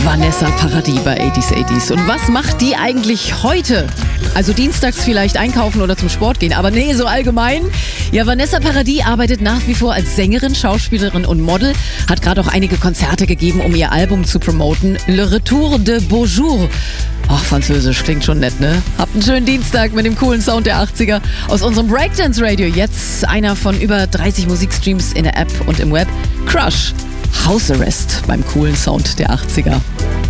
Vanessa Paradis bei 80s. Und was macht die eigentlich heute? Also dienstags vielleicht einkaufen oder zum Sport gehen, aber nee, so allgemein. Ja, Vanessa Paradis arbeitet nach wie vor als Sängerin, Schauspielerin und Model, hat gerade auch einige Konzerte gegeben, um ihr Album zu promoten. Le Retour de Beaujour. Ach, Französisch klingt schon nett, ne? Habt einen schönen Dienstag mit dem coolen Sound der 80er aus unserem Breakdance Radio. Jetzt einer von über 30 Musikstreams in der App und im Web. Crush. House Arrest beim coolen Sound der 80er.